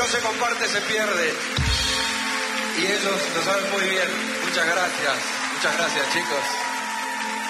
no se comparte se pierde. Y ellos lo saben muy bien. Muchas gracias chicos.